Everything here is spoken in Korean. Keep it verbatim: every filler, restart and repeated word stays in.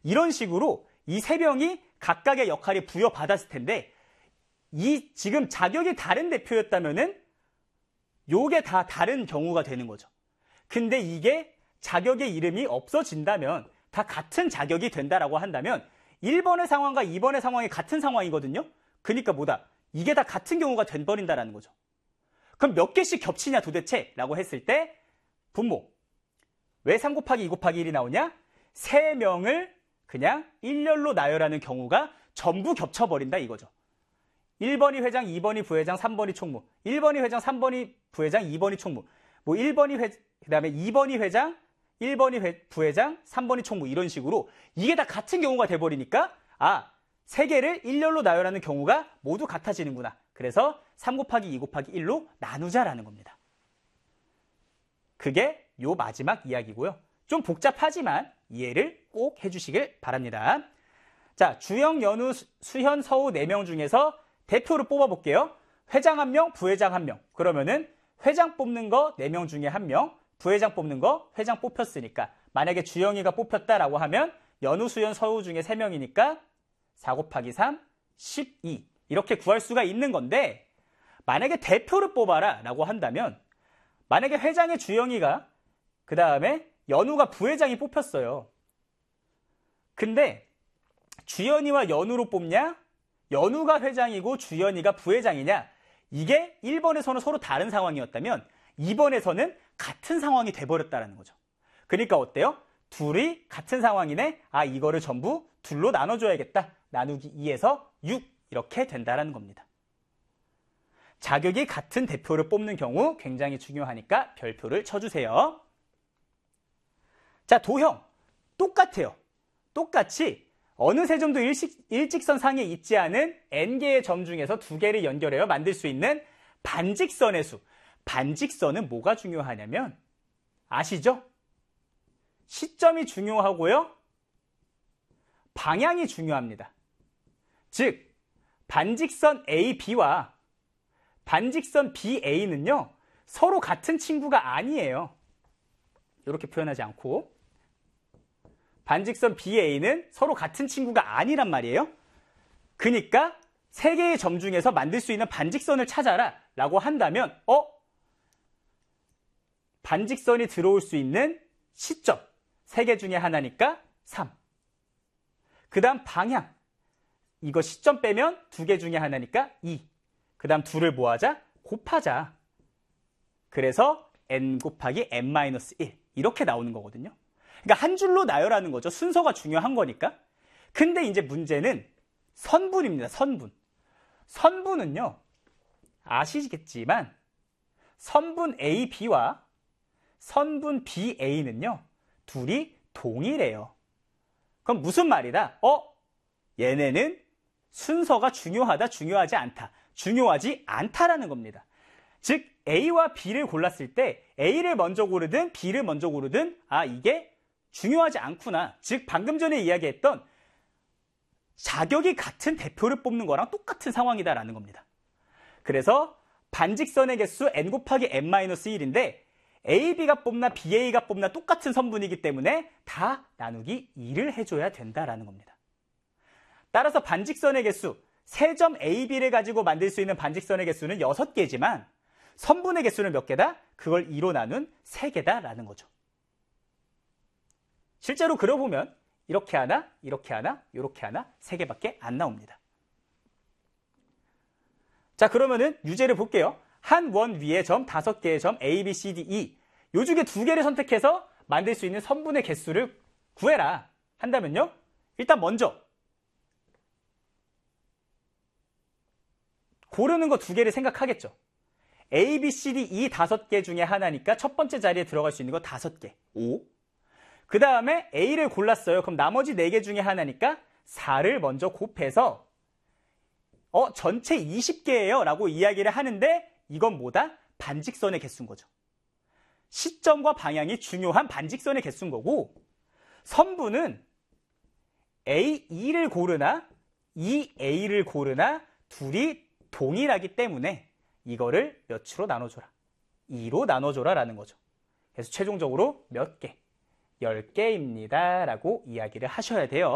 이런 식으로 이 세 명이 각각의 역할이 부여받았을 텐데 이 지금 자격이 다른 대표였다면은 요게 다 다른 경우가 되는 거죠. 근데 이게 자격의 이름이 없어진다면 다 같은 자격이 된다라고 한다면 일 번의 상황과 이 번의 상황이 같은 상황이거든요. 그러니까 뭐다? 이게 다 같은 경우가 돼버린다라는 거죠. 그럼 몇 개씩 겹치냐 도대체? 라고 했을 때 분모. 왜 삼 곱하기 이 곱하기 일이 나오냐? 세 명을 그냥 일렬로 나열하는 경우가 전부 겹쳐버린다 이거죠. 일 번이 회장, 이 번이 부회장, 삼 번이 총무. 일 번이 회장, 삼 번이 부회장, 이 번이 총무. 뭐 일 번이 회, 그 다음에 이 번이 회장, 일 번이 회, 부회장, 삼 번이 총무. 이런 식으로 이게 다 같은 경우가 돼버리니까 아, 세 개를 일렬로 나열하는 경우가 모두 같아지는구나. 그래서 삼 곱하기 이 곱하기 일로 나누자라는 겁니다. 그게 요 마지막 이야기고요. 좀 복잡하지만 이해를 꼭 해주시길 바랍니다. 자, 주영, 연우, 수현, 서우 네 명 중에서 대표를 뽑아볼게요. 회장 한 명, 부회장 한 명. 그러면은 회장 뽑는 거 네 명 중에 한 명, 부회장 뽑는 거 회장 뽑혔으니까 만약에 주영이가 뽑혔다라고 하면 연우, 수현, 서우 중에 세 명이니까 사 곱하기 삼, 십이 이렇게 구할 수가 있는 건데 만약에 대표를 뽑아라 라고 한다면 만약에 회장의 주영이가 그 다음에 연우가 부회장이 뽑혔어요. 근데 주연이와 연우로 뽑냐? 연우가 회장이고 주연이가 부회장이냐? 이게 일 번에서는 서로 다른 상황이었다면 이 번에서는 같은 상황이 돼버렸다는 거죠. 그러니까 어때요? 둘이 같은 상황이네? 아, 이거를 전부 둘로 나눠줘야겠다. 나누기 이에서 육 이렇게 된다는 겁니다. 자격이 같은 대표를 뽑는 경우 굉장히 중요하니까 별표를 쳐주세요. 자, 도형. 똑같아요. 똑같이 어느 세 점도 일식, 일직선 상에 있지 않은 n개의 점 중에서 두 개를 연결해서 만들 수 있는 반직선의 수. 반직선은 뭐가 중요하냐면 아시죠? 시점이 중요하고요. 방향이 중요합니다. 즉 반직선 에이 비와 반직선 비 에이는요. 서로 같은 친구가 아니에요. 이렇게 표현하지 않고 반직선 비 에이는 서로 같은 친구가 아니란 말이에요. 그러니까 세 개의 점 중에서 만들 수 있는 반직선을 찾아라 라고 한다면 어? 반직선이 들어올 수 있는 시점 세 개 중에 하나니까 삼. 그 다음 방향 이거 시점 빼면 두 개 중에 하나니까 이. 그 다음 둘을 뭐 하자? 곱하자. 그래서 n 곱하기 n 마이너스 일 이렇게 나오는 거거든요. 그러니까 한 줄로 나열하는 거죠. 순서가 중요한 거니까. 근데 이제 문제는 선분입니다. 선분. 선분은요. 아시겠지만 선분 에이 비와 선분 비 에이는요. 둘이 동일해요. 그럼 무슨 말이다? 어? 얘네는 순서가 중요하다, 중요하지 않다. 중요하지 않다라는 겁니다. 즉 A와 B를 골랐을 때 A를 먼저 고르든 B를 먼저 고르든 아 이게 중요하지 않구나. 즉 방금 전에 이야기했던 자격이 같은 대표를 뽑는 거랑 똑같은 상황이다라는 겁니다. 그래서 반직선의 개수 n 곱하기 n 마이너스 일인데 에이 비가 뽑나 비 에이가 뽑나 똑같은 선분이기 때문에 다 나누기 이를 해줘야 된다라는 겁니다. 따라서 반직선의 개수 세 점 에이 비를 가지고 만들 수 있는 반직선의 개수는 여섯 개지만 선분의 개수는 몇 개다? 그걸 이로 나눈 세 개다라는 거죠. 실제로 그려보면 이렇게 하나, 이렇게 하나, 이렇게 하나, 세 개밖에 안 나옵니다. 자, 그러면은 유제를 볼게요. 한 원 위에 점 다섯 개의 점 A, B, C, D, E 요 중에 두 개를 선택해서 만들 수 있는 선분의 개수를 구해라 한다면요. 일단 먼저 고르는 거 두 개를 생각하겠죠. A, B, C, D, E 다섯 개 중에 하나니까 첫 번째 자리에 들어갈 수 있는 거 다섯 개, 오. 그 다음에 A를 골랐어요. 그럼 나머지 네 개 중에 하나니까 사를 먼저 곱해서 어 전체 이십 개예요 라고 이야기를 하는데 이건 뭐다? 반직선의 개수인 거죠. 시점과 방향이 중요한 반직선의 개수인 거고 선분은 에이 이를 고르나 이 에이를 고르나 둘이 동일하기 때문에 이거를 몇으로 나눠줘라? 이로 나눠줘라 라는 거죠. 그래서 최종적으로 몇 개? 열 개입니다 라고 이야기를 하셔야 돼요.